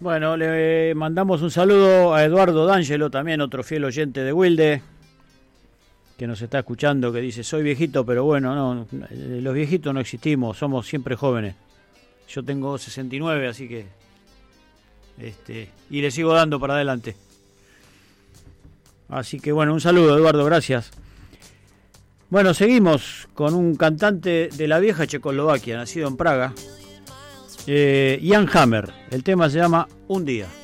Bueno, le mandamos un saludo a Eduardo D'Angelo, también otro fiel oyente de Wilde, que nos está escuchando, que dice, soy viejito, pero bueno, no, los viejitos no existimos, somos siempre jóvenes. Yo tengo 69, así que... y le sigo dando para adelante. Así que bueno, un saludo, Eduardo, gracias. Bueno, seguimos con un cantante de la vieja Checoslovaquia, nacido en Praga, Jan Hammer. El tema se llama Un día.